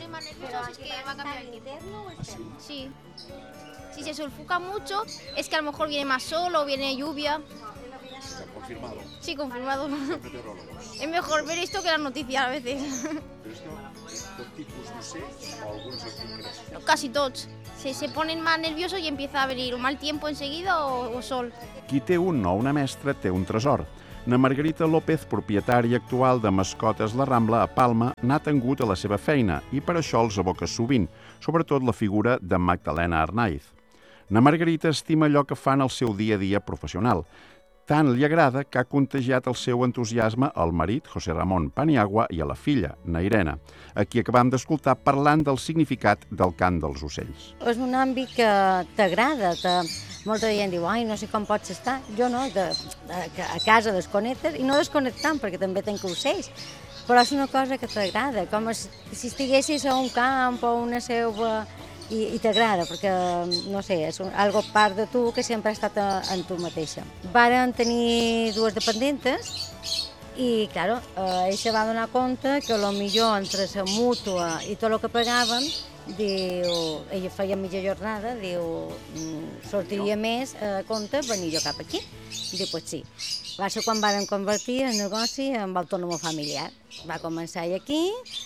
pone más nervioso es que va a cambiar el tiempo. Sí. Si se sulfuca mucho, es que a lo mejor viene más sol o viene lluvia. Confirmado. Sí, confirmado. Meteorólogos. Es mejor ver esto que las noticias a veces. Però és que tot tipus d'ocells o alguns en concret? Casi todos. Se ponen más nerviosos y empieza a venir o mal tiempo enseguida o sol. Qui té un o una mestra té un tresor. Na Margarita López, propietària actual de Mascotes La Rambla a Palma, n'ha tingut a la seva feina i per això els evoca sovint, sobretot la figura de Magdalena Arnaiz. Na Margarita estima allò que fan al seu dia a dia professional. Tant li agrada que ha contagiat el seu entusiasme al marit, José Ramón Paniagua, i a la filla, na Irene, a qui acabam d'escoltar parlant del significat del cant dels ocells. És un àmbit que t'agrada, molta gent diu, ai, no sé com pots estar. Jo no, a casa desconnectes, i no desconnectant, perquè també tenc ocells, però és una cosa que t'agrada, com si estiguessis a un camp o una seu i t'agrada, perquè, no sé, és algo part de tu que sempre ha estat en tu mateixa. Varen tenir dues dependentes i, clar, ell se va donar compte que millor entre la mútua i tot el que pagaven, diu, ella feia mitja jornada, diu, sortiria més a compte venir jo cap aquí. Diu, pues sí. Va ser quan varen convertir el negoci en autònom familiar. Va començar aquí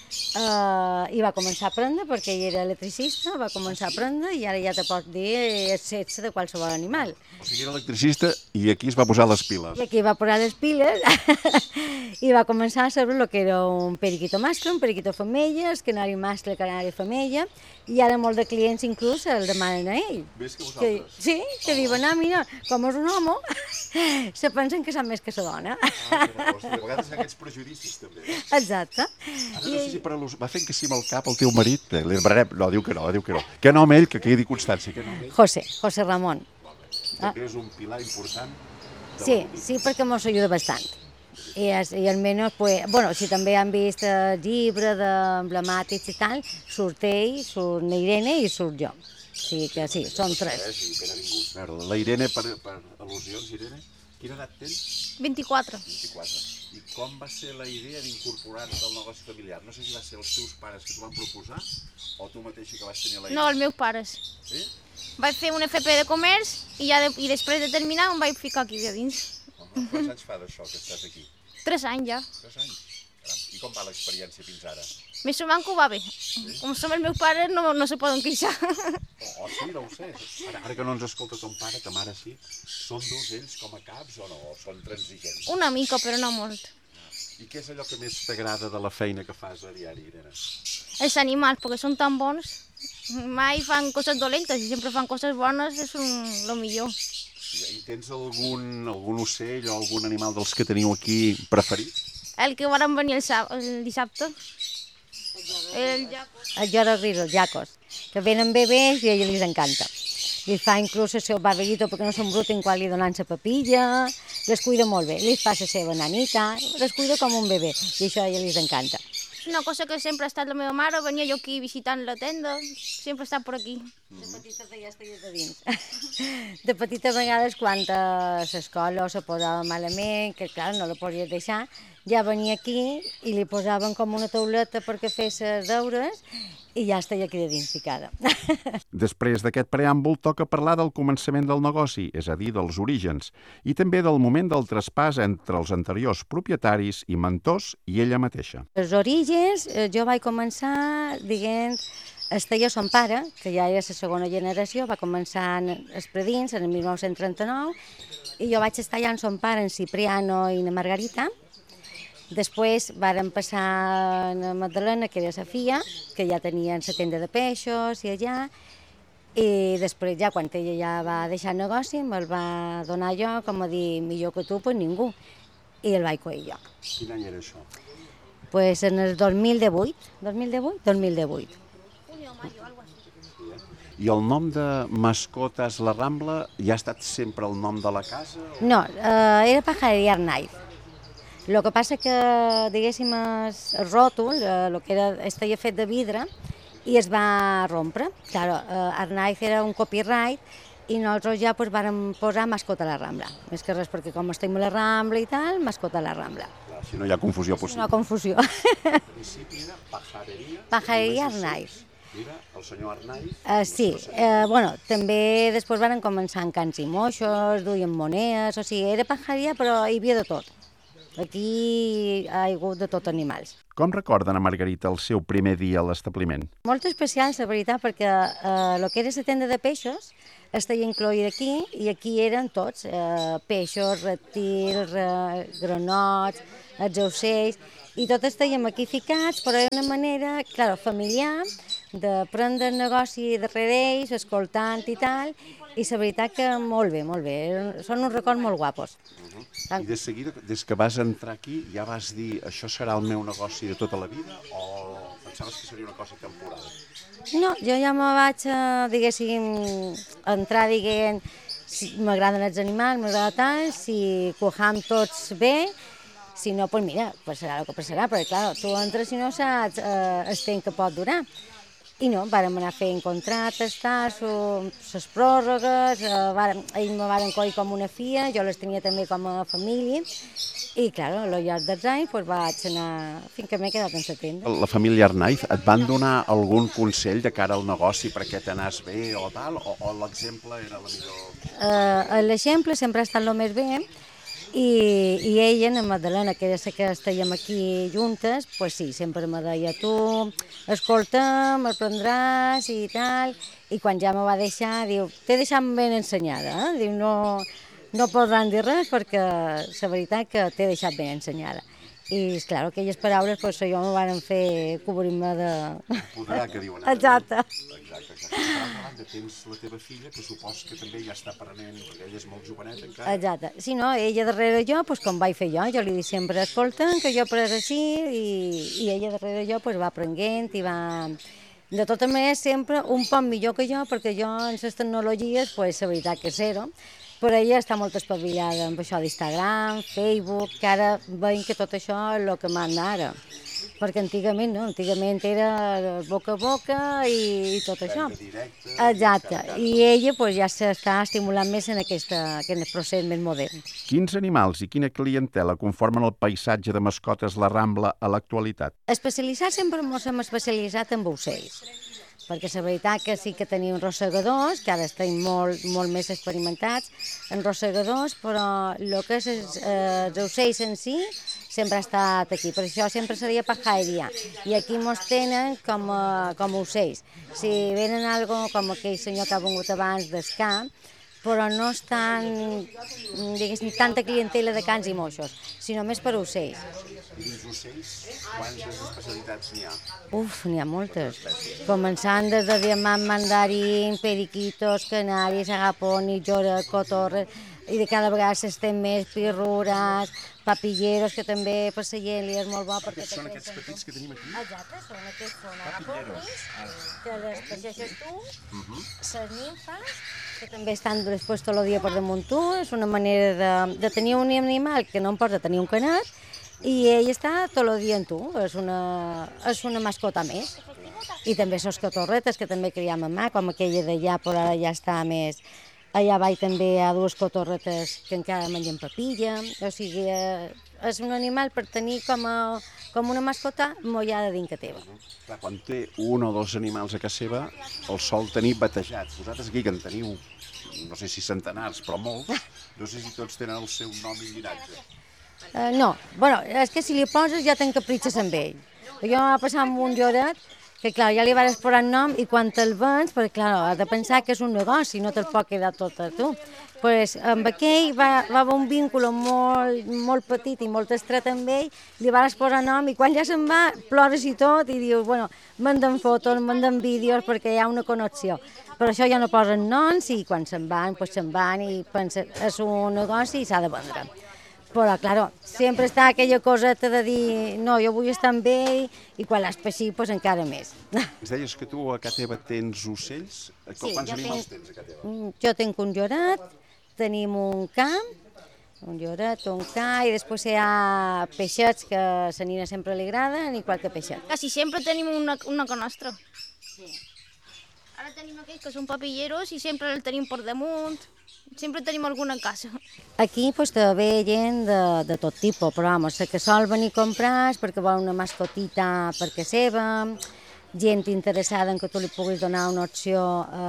i va començar a aprendre, perquè ell era electricista, va començar a aprendre i ara ja te pot dir sexe de qualsevol animal. O sigui, era electricista i aquí es va posar les piles. I aquí va posar les piles i va començar a saber el que era un periquito mascle, un periquito femella, el canari mascle, el canari femella, i ara molts de clients inclús el demanen a ell. Més que vosaltres? Sí, que diuen, mira, com és un home, se pensen que sap més que la dona. A vegades hi ha aquests prejudicis, també. Exacte. Ara no sé si va fent que sí amb el cap el teu marit, li demanarem, no, diu que no, diu que no. Que nom ell, que quedi constància, que nom ell. José Ramón. També és un pilar important. Sí, perquè ens ajuda bastant. I almenys, bueno, si també han vist el llibre d'emblemàtics i tal, surt ell, surt la Irene i surt jo. O sigui que sí, són tres. Sí, ben avingut. La Irene, per al·lusions, Irene, quina edat tens? 24. 24. I com va ser la idea d'incorporar-te al negoci familiar? No sé si va ser els teus pares que t'ho van proposar o tu mateixa que vas tenir la idea. No, els meus pares. Sí? Vaig fer un FP de comerç i després de terminar em vaig ficar aquí a dins. Quants anys fa d'això que estàs aquí? 3 anys ja. 3 anys? Caram. I com va l'experiència fins ara? Més o menys que ho va bé. Com som els meus pares no se poden queixar. Oh, sí, no ho sé. Ara que no ens escolta ton pare, ta mare sí, són durs ells com a caps o no? O són transigents? Una mica, però no molt. I què és allò que més t'agrada de la feina que fas a diari, Irene? Els animals, perquè són tan bons. Mai fan coses dolentes i sempre fan coses bones, és el millor. I tens algun ocell o algun animal dels que teniu aquí preferit? El que van venir el dissabte. El Jacos. El lloro-riro, els jacos, que venen bebès i a ells els encanta. Li fa inclús el seu barbeguito perquè no s'embruten quan li donen la papilla, les cuida molt bé, li fa la seva nanita, les cuida com un bebè i això a ells els encanta. És una cosa que sempre ha estat la meva mare, venia jo aquí visitant la tenda, sempre ha estat per aquí. De petita ja estigués de dins. De petita a vegades quan a l'escola se posava malament, que clar, no la podies deixar, ja venia aquí i li posaven com una tauleta perquè fes els deures i ja estava aquí de dins ficada. Després d'aquest preàmbul toca parlar del començament del negoci, és a dir, dels orígens, i també del moment del traspàs entre els anteriors propietaris i mentors i ella mateixa. Els orígens, jo vaig començar dient, estava son pare, que ja era la segona generació, va començar els predins en el 1939, i jo vaig estar allà amb son pare, en Cipriano i na Margarita. Després varen passar a Magdalena, que era la filla, que ja tenien la tenda de peixos i allà, i després ja, quan ella ja va deixar el negoci, me'l va donar jo, com a dir, millor que tu, pues ningú, i el vaig coir jo. Quin any era això? Pues en el 2018. 2018. I el nom de Mascotes La Rambla ja ha estat sempre el nom de la casa? No, era Pajarería Arnaiz. El que passa que, diguéssim, el ròtol, el que estava fet de vidre, i es va rompre. Claro, Arnaiz era un copyright i nosaltres ja vàrem posar Mascota La Rambla. Més que res perquè com estem a la Rambla i tal, Mascota La Rambla. Si no hi ha confusió No possible. confusió. Al principi era pajareria. Pajareria Arnaiz. Era el senyor Arnaiz. Sí, bueno, també després van començar en cans i moixos, duien monedes, o sigui, era pajaria però hi havia de tot. Aquí hi ha hagut de tot animals. Com recorden a Margarita el seu primer dia a l'establiment? Molt especial, la veritat, perquè el que era la tenda de peixos estaria incloïda aquí, i aquí eren tots, peixos, reptils, granots, els ocells, i tots estàvem aquí ficats, però era una manera, clar, familiar, de prendre el negoci darrere ells, escoltant i tal, i la veritat que molt bé, molt bé. Són uns records molt guapos. I de seguida, des que vas entrar aquí, ja vas dir això serà el meu negoci de tota la vida o pensaves que seria una cosa temporal? No, jo ja me vaig, diguéssim, entrar dient si m'agraden els animals, m'agrada tant, si cuajam tots bé, si no, doncs mira, passarà el que passarà, perquè clar, tu entres i no saps el temps que pot durar. I no, vàrem anar fent contractes, les pròrrogues, ells me varen coll com una filla, jo les tenia també com a família, i clar, al llarg dels anys vaig anar fins que m'he quedat en la tenda. La família Arnaiz et van donar algun consell de cara al negoci perquè t'anàs bé o tal, o l'exemple era la millor? L'exemple sempre ha estat el més bé, i ella, la Magdalena, que era la que estàvem aquí juntes, pues sí, sempre me deia, tu escolta, m'aprendràs i tal, i quan ja me va deixar, diu, t'he deixat ben ensenyada, diu, no podran dir res perquè la veritat que t'he deixat ben ensenyada. I, esclar, aquelles paraules, pues, jo me van fer cobrir-me de... Podrà, que diuen. Exacte. Exacte. Per altra banda, tens la teva filla, que supos que també ja està aprenent, perquè ella és molt joveneta encara. Exacte. Si no, ella darrere jo, pues, com vaig fer jo li dic sempre, escolta, que jo après així, i ella darrere jo pues, va aprenent i va... De tota manera, sempre un poc millor que jo, perquè jo en les tecnologies, pues, la veritat que zero, però ella està molt espavillada amb això d'Instagram, Facebook, que ara veiem que tot això és el que manda ara. Perquè antigament no, antigament era boca a boca i tot això. Exacte, i ella pues, ja s'està estimulant més en aquest procés més modern. Quins animals i quina clientela conformen el paisatge de mascotes La Rambla a l'actualitat? Especialitzats sempre ens hem especialitzat en ocells, perquè la veritat que sí que tenim rosegadors, que ara estem molt més experimentats en rosegadors, però el que és els ocells en si sempre ha estat aquí, per això sempre seria pajareria, i aquí mos tenen com ocells. Si venen algo com aquell senyor que ha vingut abans d'escar, però no és tanta clientela de cans i moixos, sinó més per ocells. I dins ocells, quantes especialitats n'hi ha? N'hi ha moltes. Començant des de diamant, mandarín, periquitos, canaris, agaponis, llora, cotorres, i de cada vegada s'estem més, pirrures, papilleros, que també per la gent li és molt bo. Són aquests petits que tenim aquí? Exacte, són agaponis, que les peixeixes tu, les nimfes, que també estan després tot el dia per damunt tu, és una manera de tenir un animal que no em pots tenir un canat, i ell està tot el dia en tu, és una mascota més. I també les cotorretes, que també criem a mà, com aquella d'allà, però ara ja està més... Allà baix també hi ha dues cotorretes que encara mengen papilla, o sigui, és un animal per tenir com una mascota mollada dintre teva. Clar, quan té un o dos animals a casa seva, el sol tenir batejats. Vosaltres aquí que en teniu, no sé si centenars, però molts, no sé si tots tenen el seu nom i llinatge. No, bueno, és que si li poses ja t'encapritxes amb ell. Jo va passar amb un lloret, que clar, ja li vas posar nom i quan te'l vens, perquè clar, has de pensar que és un negoci, no te'l pot quedar tot a tu. Pues amb aquell va haver un vínculo molt petit i molt estret amb ell, li vas posar nom i quan ja se'n va, plores i tot i dius, bueno, manden fotos, manden vídeos perquè hi ha una connexió. Per això ja no posen noms i quan se'n van, pues se'n van i pensen, és un negoci i s'ha de vendre. Però, clar, sempre està aquella coseta de dir no, jo vull estar amb ell i quan l'has peixit, doncs encara més. Ens deies que tu a casa teva tens ocells? Sí, quants animals tens a casa teva? Jo tinc un lloret, tenim un camp, un lloret, un ca, i després hi ha peixets que a la nina sempre li agraden i qualque peixet. Casi sempre tenim una con nostre. Ara tenim aquells que són papilleros i sempre el tenim per damunt. Sempre tenim alguna en casa. Aquí pues, te ve gent de tot tipus, però vamos, que sol venir a comprar perquè vol una mascotita perquè seva, gent interessada en que tu li puguis donar una opció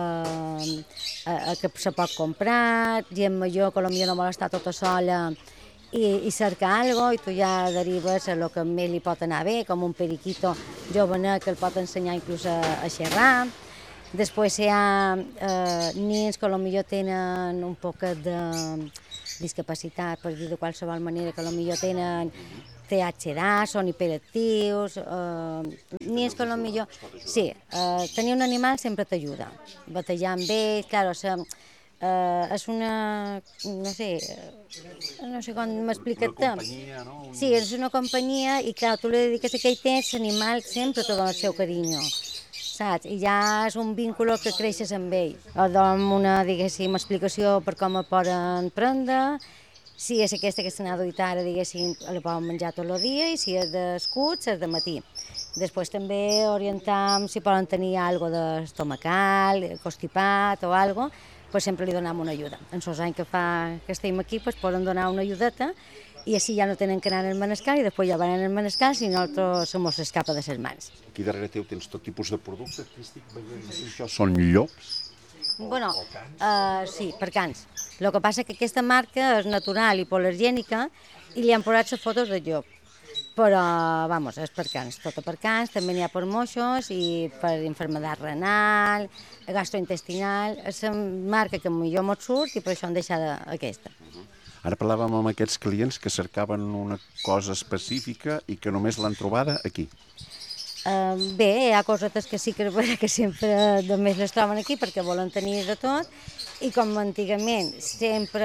que se pot comprar, gent major que potser no vol estar tota sola i cercar alguna cosa i tu ja derives a lo que més li pot anar bé, com un periquito jovenet que el pot ensenyar inclús a xerrar. Després hi ha nens que potser tenen un poc de discapacitat, per dir de qualsevol manera, que potser tenen THD, són hiperactius, nens que potser... Sí, tenir un animal sempre t'ajuda, batejar amb ell, clar, és una... no sé com m'explicar-te. Una companyia, no? Sí, és una companyia i clar, tu li dediques aquell temps, l'animal sempre te dona el seu carinyo. Saps? I ja és un vínculo que creixes amb ell. O donem una, diguéssim, explicació per com el poden prendre, si és aquesta que se n'ha duit ara, diguéssim, la poden menjar tot el dia, i si és d'escuts, és de matí. Després també orientam si poden tenir alguna d'estomacal, constipat o alguna cosa, pues sempre li donem una ajuda. En els anys que estem aquí, pues poden donar una ajudeta i així ja no tenen que anar al manescal i després ja van al manescal si nosaltres se mos escapa de les mans. Aquí darrere teu tens tot tipus de productes que estic veient. Això són llops? Bueno, sí, per cans. El que passa és que aquesta marca és natural i hipoal·lergènica i li han posat les fotos de llop. Però, vamos, és per cans, tota per cans, també n'hi ha per moixos i per infermedat renal, gastrointestinal, és la marca que millor mos surt i per això han deixat aquesta. Ara parlàvem amb aquests clients que cercaven una cosa específica i que només l'han trobada aquí. Bé, hi ha cosetes que sí que sempre només les troben aquí perquè volen tenir de tot i com antigament sempre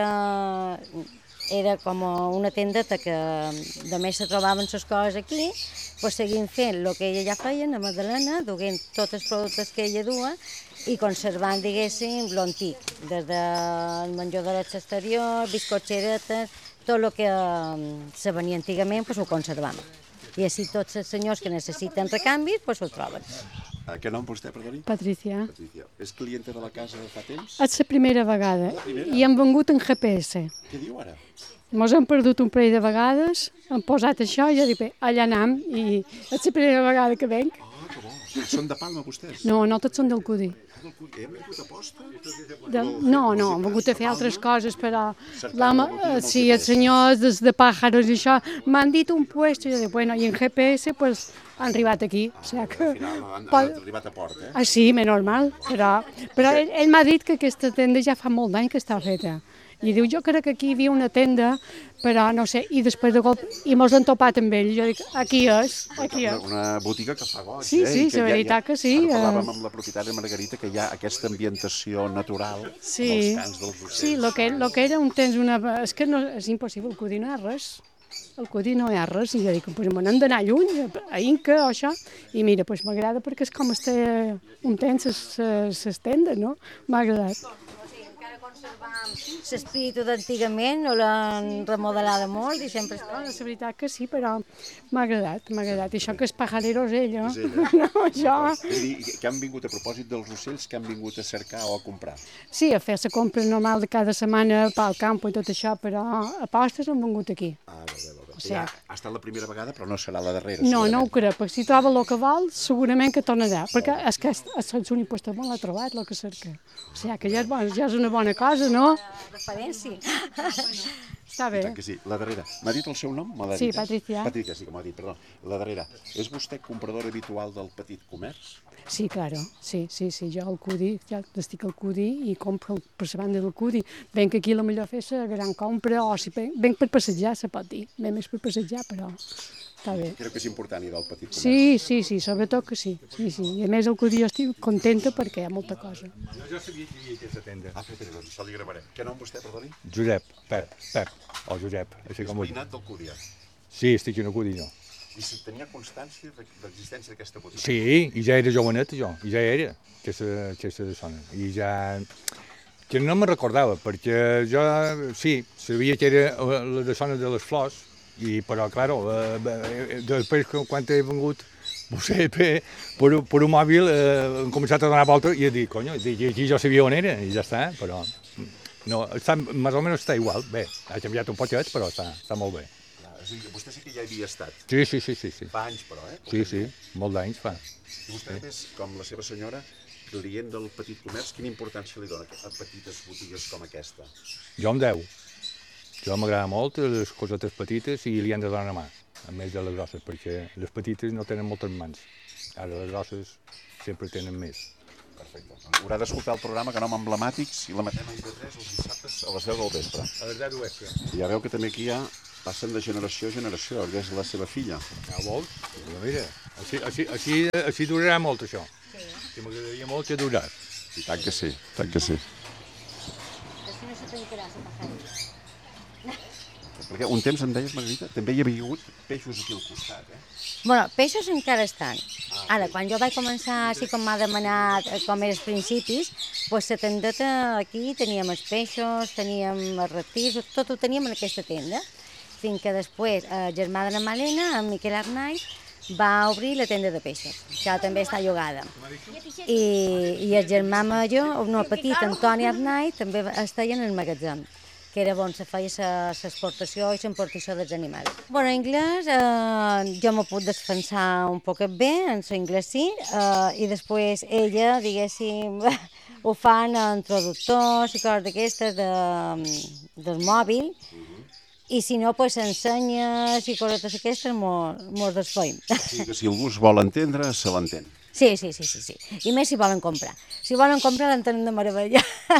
era com una tendeta que només se trobaven les coses aquí, doncs seguim fent el que ella ja feia, la Madalena, duent tots els productes que ella duia i conservant, diguéssim, l'antic, des del menjador exterior, biscotxeretes, tot el que se venia antigament, doncs ho conservam. I així tots els senyors que necessiten recanvis, doncs ho troben. Què nom vostè, perdoni? Patricia. Patricia. És clienta de la casa de fa temps? És la primera vegada i hem vengut en GPS. Què diu ara? Mos hem perdut un parell de vegades, hem posat això i jo dic, bé, allà anem i és la primera vegada que venc. Ah, que bo. Són de Palma, vostès? No, no tots són del Cudi. Hem vingut a posta? No, hem vingut a fer altres coses, però sí, els senyors de pàjaros i això m'han dit un puesto i jo dic, bueno, i en GPS pues han arribat aquí. O sigui que... Al final han arribat a port, eh? Ah, sí, més normal, però ell m'ha dit que aquesta tenda ja fa molt d'any que està feta. I diu, jo crec que aquí hi havia una tenda, però no sé, i després de cop, i mos han topat amb ell. Jo dic, aquí és. Una botiga que fa goig, sí, sí, la veritat que sí. Ara parlàvem amb la propietària Margarita que hi ha aquesta ambientació natural dels cants dels ocells. Sí, el que era un temps una... És que no, és impossible, el Cudi no hi ha res. El Cudi no hi ha res, i jo dic, pues, me n'hem d'anar lluny, a Inca o això, i mira, pues, m'agrada perquè és com està un temps s'estenda, no? M'ha agradat. L'espíritu d'antigament no l'han remodelada molt i sempre... La veritat que sí, però m'ha agradat. I això que és pajarero és ell, no? No, això... Que han vingut a propòsit dels ocells, que han vingut a cercar o a comprar? Sí, a fer la compra normal de cada setmana pel camp i tot això, però a postes han vingut aquí. Ah, bé. O sigui, ha estat la primera vegada, però no serà la darrera. No ho crec, perquè si troba el que vol, segurament que tornarà, perquè és que l'únic lloc bon l'ha trobat, el que cerca. O sigui, que ja és una bona cosa, no? Referència. Està bé. Que sí. La darrera. M'ha dit el seu nom? Sí, Patricia. Patricia, sí que m'ha dit, perdó. La darrera. És vostè comprador habitual del petit comerç? Sí, claro. Sí. Jo al Cudi, ja estic al Cudi i compro per la banda del Cudi. Venc aquí a la millor fer la gran compra, o si venc per passejar, se pot dir. Ve més per passejar, però està bé. Crec que és important ir del petit comerç. Sí, sobretot que sí. I a més al Cudi jo estic contenta perquè hi ha molta cosa. Jo sabia que hi havia aquesta tenda. Doncs això li gravarem. Què nom vostè, perdoni? Josep, Pep, o Josep. És veïnat del Cudi, Sí, estic en el Cudi, jo. I si tenia constància de l'existència d'aquesta botiga? Sí, i ja era jovenet, jo. I ja era aquesta zona. I ja... Que no me'n recordava, perquè jo, sí, sabia que era la zona de les flors, però, clar, després, quan he vengut, no sé, per un mòbil hem començat a donar voltes i he dit, conyo, aquí jo sabia on era i ja està, però no, més o menys està igual, bé, ha canviat un poquet, però està molt bé. És a dir, vostè sí que ja hi havia estat. Sí. Fa anys, però, eh? Sí, molt d'anys fa. I vostè és, com la seva senyora, client del petit comerç, quina importància li dona a petites botigues com aquesta? Jo em deu. Jo m'agrada molt les cosetes petites i li han de donar mà, a més de les grosses, perquè les petites no tenen moltes mans. Ara les grosses sempre tenen més. Perfecte. Haurà d'escoltar el programa Nom Emblemàtics i l'emetem a IB3 els dissabtes a les 10 del vespre. A les 10 del vespre. I ja veu que també aquí ja passen de generació a generació, que és la seva filla. Ja ho vols? Però mira, així durarà molt això. Sí. M'agradaria molt que duràs. I tant que sí, tant que sí. És que no se tancarà la pajarita. Perquè un temps em deies, Margarita, també hi havia hagut peixos aquí al costat, eh? Bueno, peixos encara estan. Ara, quan jo vaig començar, així com m'ha demanat, com era als principis, doncs la tendeta aquí teníem els peixos, teníem els reptils, tot ho teníem en aquesta tenda. Fins que després el germà de la Malena, en Miquel Arnaiz, va obrir la tenda de peixos, que també està llogada. I el germà major, no, el petit, Antoni Arnaiz, també estava en el magatzem, que era on se feia l'exportació i l'importació dels animals. Bueno, en anglès jo m'ho puc defensar un poc bé, en l'anglès sí, i després ella, diguéssim, ho fan en traductors i coses d'aquestes del mòbil, i si no, doncs ensenyes i coses d'aquestes mos desfeim. O sigui que si algú es vol entendre, se l'entén. Sí. I més si volen comprar. Si volen comprar l'entenen de meravella.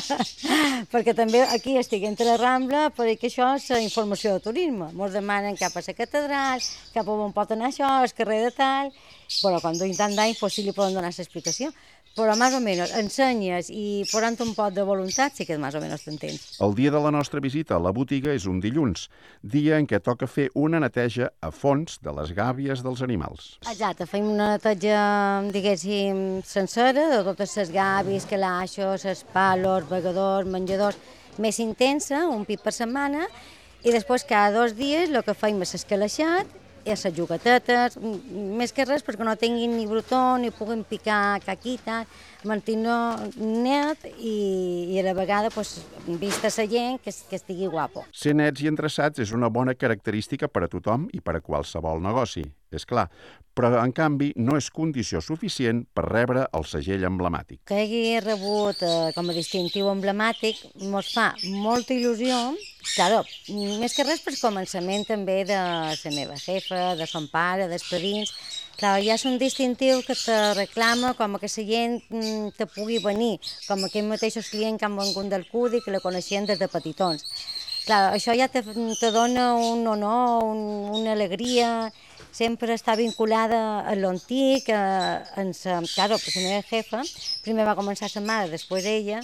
Perquè també aquí estic entre la Rambla, perquè això és la informació de turisme. Ens demanen cap a la catedral, cap a on pot anar això, al carrer de tal, però quan duim tant d'anys, doncs sí li poden donar l'explicació. Però més o menys ensenyes i posant un pot de voluntat sí que més o menys t'entens. El dia de la nostra visita a la botiga és un dilluns, dia en què toca fer una neteja a fons de les gàbies dels animals. Exacte, fem una neteja, diguéssim, sencera de totes les gàbies, calaixos, els palos, begadors, menjadors, més intensa, un pit per setmana, i després cada 2 dies el que fem és l'escalaixat, i les jugatetes, més que res perquè no tinguin ni brutó, ni puguin picar caquita, mantenir net i a la vegada vista la gent que estigui guapo. Ser nets i endreçats és una bona característica per a tothom i per a qualsevol negoci, és clar, però en canvi no és condició suficient per rebre el segell emblemàtic. Que hagi rebut com a distintiu emblemàtic mos fa molta il·lusió, claro, més que res per començament també de la meva jefa, de son pare, dels padrins. Clar, ja és un distintiu que te reclama com que la gent te pugui venir, com aquells mateixos clients que han vengut del CUDI, que la coneixien des de petitons. Clar, això ja te dona un honor, una alegria, sempre està vinculada a l'antic, claro, la meva jefa, primer va començar sa mare, després ella,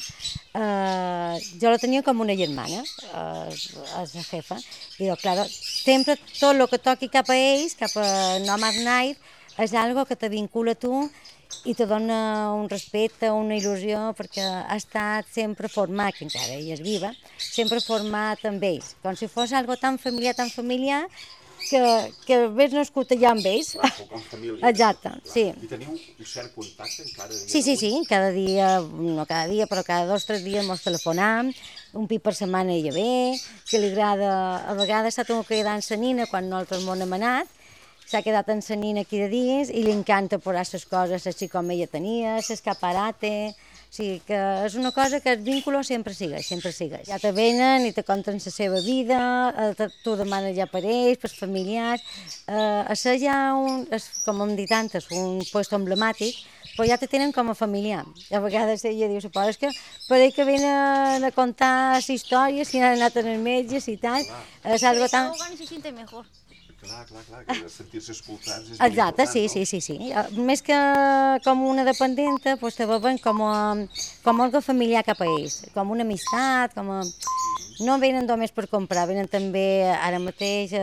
jo la tenia com una germana, la jefa, i clar, sempre tot el que toqui cap a ells, cap a Nom Arnaiz, és algo que te vincula a tu i te dona un respecte, una il·lusió, perquè ha estat sempre format, que encara ella és viva, sempre format amb ells, com si fos algo tan familiar, que ves nascut allà amb ells. Com família. Exacte, sí. I teniu un cert contacte encara? Sí, cada dia, no cada dia, però cada 2 o 3 dies mos telefonam, un pit per setmana ella ve, que li agrada, a vegades s'ha tingut que quedar en sa nina quan nosaltres m'ho hem anat, s'ha quedat en sa nina aquí de dins i li encanta posar les coses així com ella tenia, l'escaparate. O sigui que és una cosa que el vínculo sempre segueix. Ja te venen i te conten la seva vida, tu demanes ja per ells, per familiars. A ser ja, com hem dit antes, un lloc emblemàtic, però ja te tenen com a familiar. A vegades ella diu, és que per ell que venen a contar les històries, si han anat al metge i tal, és algo tan... Se siente mejor. Clar, que sentir-se escoltats és exacte, sí. Més que com una dependenta, doncs te veuen com algo familiar cap a ells, com una amistat, no venen només per comprar, venen també, ara mateix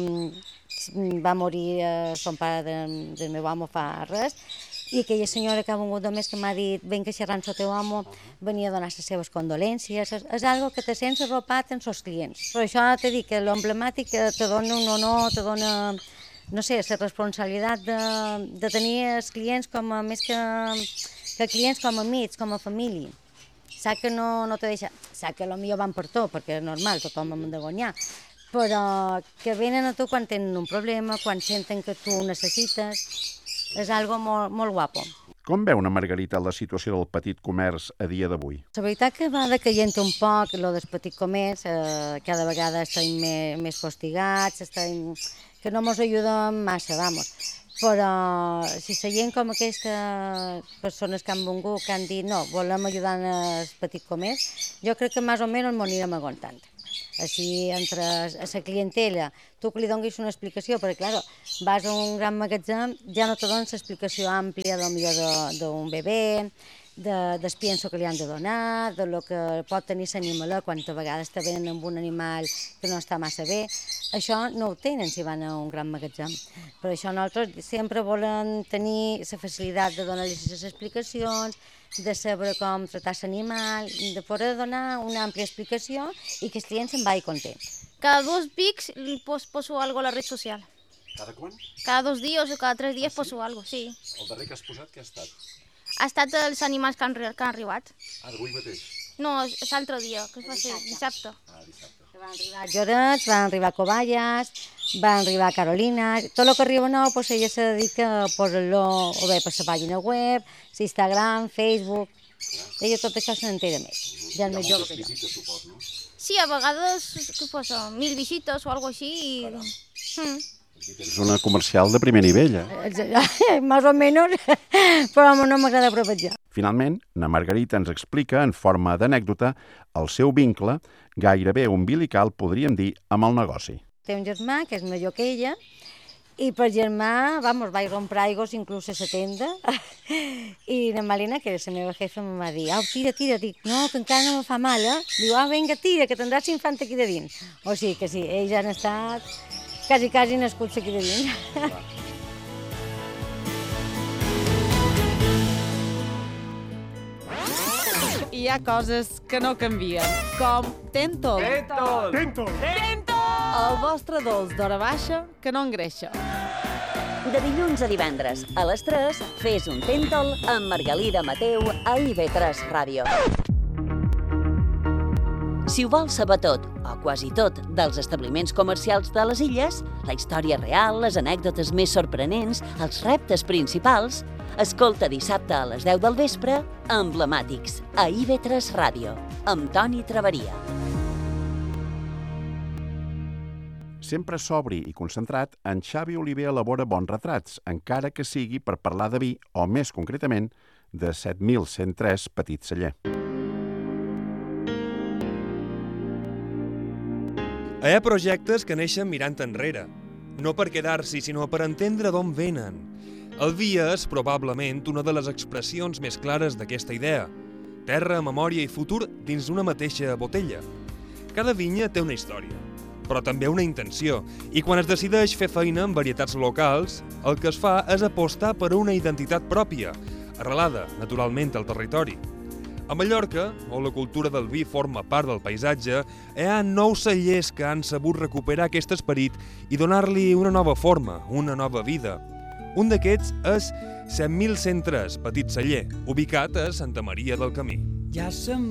va morir son pare del meu amo fa res, i aquella senyora que ha vengut només que m'ha dit ven que xerrant el teu amo, venia a donar les seves condolències, és algo que te sents arropat en els clients. Però això t'he dit que l'emblemàtic te dona un honor, te no sé, la responsabilitat de tenir els clients com a, més que clients com a amics, com a família. Sap que no te deixa, sap que potser van per tot, perquè és normal, tothom hem de guanyar, però que venen a tu quan tenen un problema, quan senten que tu ho necessites, és algo molt, molt guapo. Com veu una Margarita la situació del petit comerç a dia d'avui? La veritat que va decaient un poc, el del petit comerç, cada vegada estem més castigats, que no ens ajuden massa, vamos. Però si la gent com aquestes persones que han vingut, que han dit no, volem ajudar el petit comerç, jo crec que més o menys ens anirem aguantant. Així, entre la clientela, tu que li donis una explicació, perquè, clar, vas a un gran magatzem, ja no te dones l'explicació àmplia, potser d'un bebè, del pienso que li han de donar, de lo que pot tenir l'animalet, quan a vegades te venen amb un animal que no està massa bé. Això no ho tenen si van a un gran magatzem. Per això nosaltres sempre volem tenir la facilitat de donar-los les explicacions, de saber com tractar l'animal, de poder donar una àmplia explicació i que el client se'n vagi content. Cada 2 pics poso algo a la red social. Cada quan? Cada 2 dies o cada 3 dies poso algo, sí. El darrer que has posat, què ha estat? Ha estat els animals que han arribat. D'avui mateix? No, és l'altre dia, que va ser dissabte. Dissabte. Van arribar Llorets, van arribar coballes, van arribar carolines, tot el que arriba nou, pues, ella se dedica a posar-lo o bé per la pàgina web, l'Instagram, Facebook, ella tot això se n'entera més. Ja és més jove que jo. Visites, supos, no? Sí, a vegades, què posa, 1.000 visites o alguna cosa així. És una comercial de primer nivell, Més o menys, però no m'agrada propejar. Finalment, na Margarita ens explica, en forma d'anècdota, el seu vincle, gairebé umbilical, podríem dir, amb el negoci. Té un germà que és major que ella, i per germà, vaig comprar aigües inclús a la tenda, i la Malena, que era la meva jefa, em va dir, tira, dic, no, que encara no me fa mal, Diu, vinga, tira, que tindràs l'infant aquí de dins. O sigui que sí, ells han estat quasi nascuts aquí de dins. Hi ha coses que no canvien, com Tentol. Tentol! El vostre dolç d'hora baixa que no engreixa. De dilluns a divendres, a les 3, fes un Tentol amb Margalida Mateu a IB3 Ràdio. Si ho vols saber tot, o quasi tot, dels establiments comercials de les illes, la història real, les anècdotes més sorprenents, els reptes principals, escolta dissabte a les 10 del vespre, Emblemàtics, a IB3 Ràdio, amb Toni Traveria. Sempre sobri i concentrat, en Xavi Oliver elabora bons retrats, encara que sigui per parlar de vi, o més concretament, de 7103 Petit Celler. Hi ha projectes que neixen mirant enrere, no per quedar-s'hi, sinó per entendre d'on venen. El vi és, probablement, una de les expressions més clares d'aquesta idea. Terra, memòria i futur dins d'una mateixa botella. Cada vinya té una història, però també una intenció, i quan es decideix fer feina en varietats locals, el que es fa és apostar per una identitat pròpia, arrelada, naturalment, al territori. A Mallorca, on la cultura del vi forma part del paisatge, hi ha 9 cellers que han sabut recuperar aquest esperit i donar-li una nova forma, una nova vida. Un d'aquests és 7103 Petit Celler, ubicat a Santa Maria del Camí. Ja som